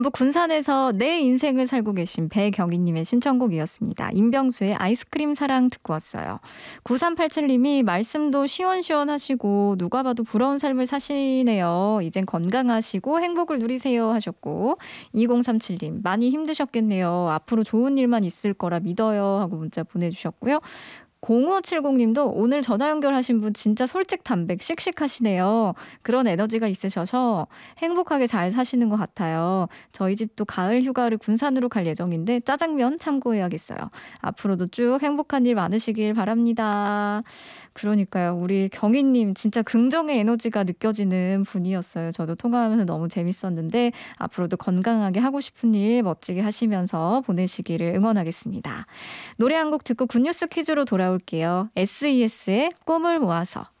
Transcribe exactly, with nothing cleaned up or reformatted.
뭐 군산에서 내 인생을 살고 계신 배경희님의 신청곡이었습니다. 임병수의 아이스크림 사랑 듣고 왔어요. 구삼팔칠님이 말씀도 시원시원하시고 누가 봐도 부러운 삶을 사시네요. 이젠 건강하시고 행복을 누리세요 하셨고, 이공삼칠님 많이 힘드셨겠네요. 앞으로 좋은 일만 있을 거라 믿어요 하고 문자 보내주셨고요. 공오칠공님도 오늘 전화 연결하신 분 진짜 솔직담백 씩씩하시네요. 그런 에너지가 있으셔서 행복하게 잘 사시는 것 같아요. 저희 집도 가을 휴가를 군산으로 갈 예정인데 짜장면 참고해야겠어요. 앞으로도 쭉 행복한 일 많으시길 바랍니다. 그러니까요. 우리 경희님 진짜 긍정의 에너지가 느껴지는 분이었어요. 저도 통화하면서 너무 재밌었는데 앞으로도 건강하게 하고 싶은 일 멋지게 하시면서 보내시기를 응원하겠습니다. 노래 한 곡 듣고 굿뉴스 퀴즈로 돌아올게요. 에스이에스의 꿈을 모아서.